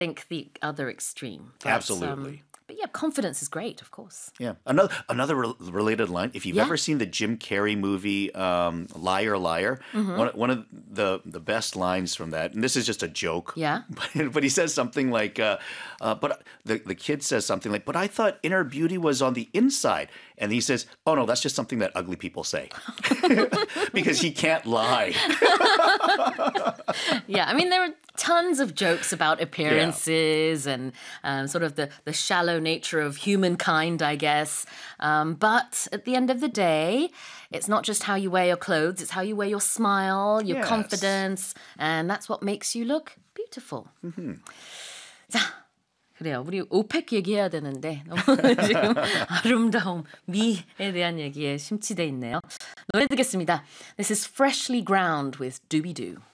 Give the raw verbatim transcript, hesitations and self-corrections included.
think the other extreme. But, Absolutely. Um, but yeah, confidence is great, of course. Yeah. Another another re- related line. If you've Yeah. ever seen the Jim Carrey movie um, Liar Liar, Mm-hmm. one, one of the the best lines from that, and this is just a joke. Yeah. But, but he says something like, uh, uh, "But the the kid says something like, but I thought inner beauty was on the inside," and he says, "Oh no, that's just something that ugly people say," because he can't lie. Yeah, I mean, there are tons of jokes about appearances and um, sort of the, the shallow nature of humankind, I guess. Um, but at the end of the day, it's not just how you wear your clothes, it's how you wear your smile, your Yes. confidence, and that's what makes you look beautiful. 자, 그래요. 우리 오펙 얘기해야 되는데 너무 지금 아름다움, 미에 대한 얘기에 심취돼 있네요. 노래 듣겠습니다. This is Freshly Ground with Doobie Doo.